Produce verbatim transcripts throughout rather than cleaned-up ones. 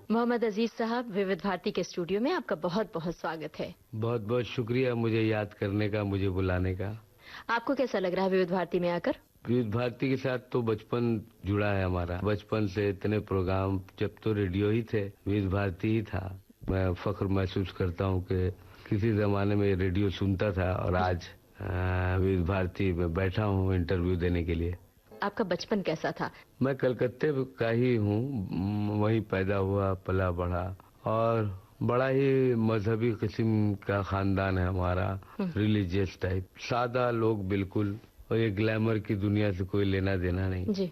मोहम्मद अजीज साहब, विविध भारती के स्टूडियो में आपका बहुत बहुत स्वागत है। बहुत बहुत शुक्रिया मुझे याद करने का, मुझे बुलाने का। आपको कैसा लग रहा है विविध भारती में आकर? विविध भारती के साथ तो बचपन जुड़ा है हमारा। बचपन से इतने प्रोग्राम, जब तो रेडियो ही थे, विविध भारती ही था। मैं फख्र महसूस करता हूँ कि किसी जमाने में रेडियो सुनता था और आज विविध भारती में बैठा हूँ इंटरव्यू देने के लिए। आपका बचपन कैसा था? मैं कलकत्ते का ही हूँ, वहीं पैदा हुआ, पला बढ़ा, और बड़ा ही मजहबी किस्म का खानदान है हमारा, रिलीजियस टाइप। सादा लोग बिल्कुल, और ये ग्लैमर की दुनिया से कोई लेना देना नहीं जी।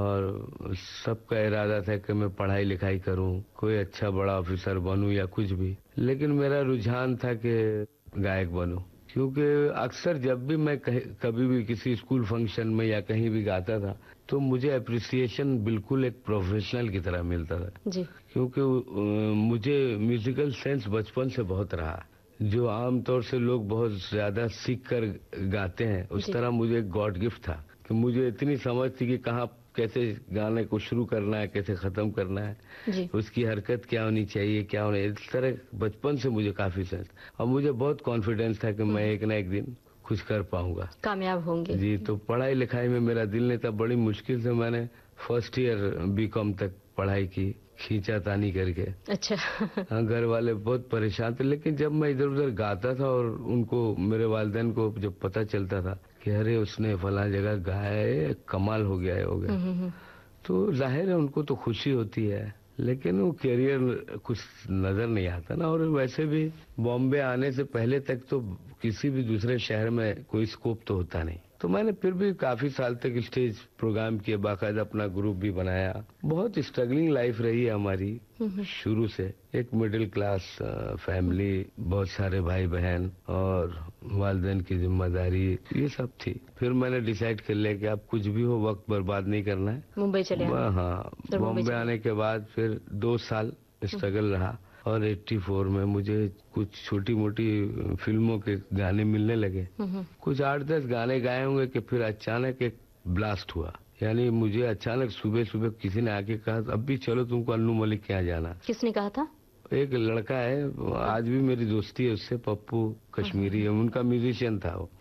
और सबका इरादा था कि मैं पढ़ाई लिखाई करूं, कोई अच्छा बड़ा ऑफिसर बनूं या कुछ भी। लेकिन मेरा रुझान था कि गायक बनूं, क्योंकि अक्सर जब भी मैं कभी भी किसी स्कूल फंक्शन में या कहीं भी गाता था तो मुझे अप्रिसिएशन बिल्कुल एक प्रोफेशनल की तरह मिलता था जी। क्योंकि मुझे म्यूजिकल सेंस बचपन से बहुत रहा। जो आमतौर से लोग बहुत ज्यादा सीख कर गाते हैं, उस तरह मुझे एक गॉड गिफ्ट था कि मुझे इतनी समझ थी कि कहाँ कैसे गाने को शुरू करना है, कैसे खत्म करना है जी। उसकी हरकत क्या होनी चाहिए, क्या होना, इस तरह बचपन से मुझे काफी सेंस, और मुझे बहुत कॉन्फिडेंस था कि मैं एक ना एक दिन कुछ कर पाऊंगा, कामयाब होंगे जी। तो पढ़ाई लिखाई में मेरा दिल नहीं था। बड़ी मुश्किल से मैंने फर्स्ट ईयर बीकॉम तक पढ़ाई की, खींचा तानी करके। अच्छा। हाँ, घर वाले बहुत परेशान थे, लेकिन जब मैं इधर उधर गाता था और उनको, मेरे वालिदैन को जब पता चलता था कि अरे उसने फला जगह गाया है, कमाल हो गया है, हो गया, तो जाहिर है उनको तो खुशी होती है, लेकिन वो करियर कुछ नजर नहीं आता ना। और वैसे भी बॉम्बे आने से पहले तक तो किसी भी दूसरे शहर में कोई स्कोप तो होता नहीं। तो मैंने फिर भी काफी साल तक स्टेज प्रोग्राम किए, बाकायदा अपना ग्रुप भी बनाया। बहुत स्ट्रगलिंग लाइफ रही है हमारी शुरू से। एक मिडिल क्लास फैमिली, बहुत सारे भाई बहन और वालिदैन की जिम्मेदारी, ये सब थी। फिर मैंने डिसाइड कर लिया कि अब कुछ भी हो, वक्त बर्बाद नहीं करना है, मुंबई चले आना। हाँ, बॉम्बे आने के बाद फिर दो साल स्ट्रगल रहा, और चौरासी में मुझे कुछ छोटी मोटी फिल्मों के गाने मिलने लगे। कुछ आठ दस गाने गाए होंगे कि फिर अचानक एक ब्लास्ट हुआ। यानी मुझे अचानक सुबह सुबह किसी ने आके कहा, अब भी चलो तुमको अन्नू मलिक के यहाँ जाना। किसने कहा था? एक लड़का है, आज भी मेरी दोस्ती है उससे, पप्पू कश्मीरी है, उनका म्यूजिशियन था वो।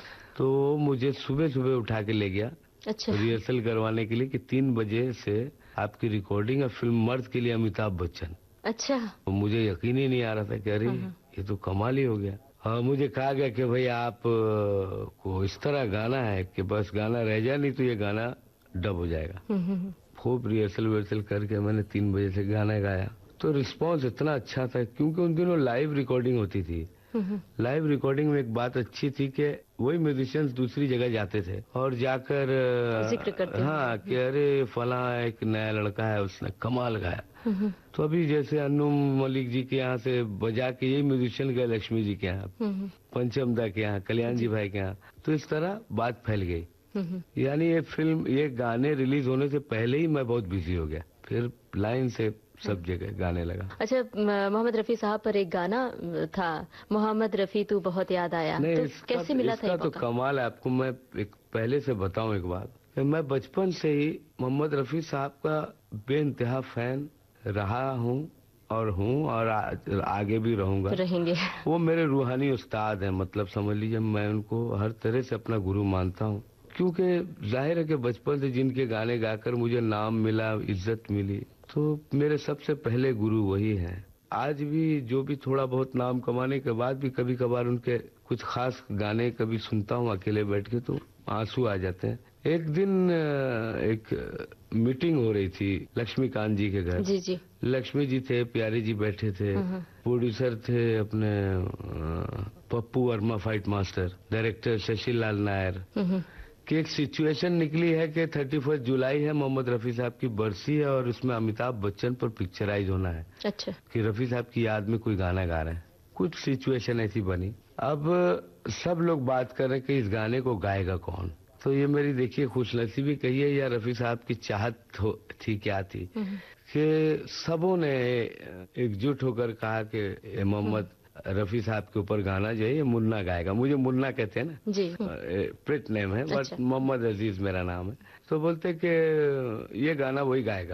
तो मुझे सुबह सुबह उठा के ले गया, अच्छा, रिहर्सल करवाने के लिए कि तीन बजे से आपकी रिकॉर्डिंग है फिल्म मर्द के लिए अमिताभ बच्चन। अच्छा। तो मुझे यकीन ही नहीं आ रहा था कि अरे ये तो कमाल ही हो गया। हाँ, मुझे कहा गया कि भाई आप को इस तरह गाना है कि बस गाना रह जाए, नहीं तो ये गाना डब हो जाएगा। खूब रिहर्सल विहर्सल करके मैंने तीन बजे से गाना गाया, तो रिस्पांस इतना अच्छा था, क्योंकि उन दिनों लाइव रिकॉर्डिंग होती थी। लाइव रिकॉर्डिंग में एक बात अच्छी थी कि वही म्यूजिशियंस दूसरी जगह जाते थे और जाकर जिक्र करते, हाँ, कि अरे फला एक नया लड़का है, उसने कमाल गाया। तो अभी जैसे अन्नू मलिक जी के यहाँ से बजा के यही म्यूजिशियन गए लक्ष्मी जी के यहाँ, पंचम दा के यहाँ, कल्याण जी भाई के यहाँ, तो इस तरह बात फैल गई। यानी ये फिल्म, ये गाने रिलीज होने से पहले ही मैं बहुत बिजी हो गया, फिर लाइन से सब जगह गाने लगा। अच्छा, मोहम्मद रफी साहब पर एक गाना था, मोहम्मद रफी तू बहुत याद आया, नहीं, तो कैसे मिला इसका था? इसका तो कमाल है। आपको मैं एक पहले से बताऊं एक बात, मैं बचपन से ही मोहम्मद रफी साहब का बेइंतहा फैन रहा हूँ और हूँ, और आ, आगे भी रहूंगा, रहेंगे। वो मेरे रूहानी उस्ताद हैं, मतलब समझ लीजिए मैं उनको हर तरह से अपना गुरु मानता हूँ, क्योंकि जाहिर है कि बचपन से जिनके गाने गाकर मुझे नाम मिला, इज्जत मिली, तो मेरे सबसे पहले गुरु वही हैं। आज भी जो भी थोड़ा बहुत नाम कमाने के बाद भी कभी कभार उनके कुछ खास गाने कभी सुनता हूँ अकेले बैठ के, तो आंसू आ जाते हैं। एक दिन एक मीटिंग हो रही थी लक्ष्मीकांत जी के घर। जी जी। लक्ष्मी जी थे, प्यारे जी बैठे थे, प्रोड्यूसर थे अपने Pappu Verma fight master, director Shashi लाल नायर, कि एक सिचुएशन निकली है कि थर्टी फर्स्ट जुलाई है, मोहम्मद रफी साहब की बरसी है और उसमें अमिताभ बच्चन पर पिक्चराइज होना है। अच्छा। कि रफी साहब की याद में कोई गाना गा रहे हैं, कुछ सिचुएशन ऐसी बनी। अब सब लोग बात कर रहे हैं कि इस गाने को गाएगा कौन। तो ये मेरी देखिए खुशनसीबी कहिए या रफी साहब की चाहत थी, क्या थी, कि सबों ने एकजुट होकर कहा कि मोहम्मद रफी साहब के ऊपर गाना जो है ये मुन्ना गाएगा। मुझे मुन्ना कहते हैं ना जी, प्रिट नेम है, बट मोहम्मद अजीज मेरा नाम है। तो बोलते कि ये गाना वही गाएगा।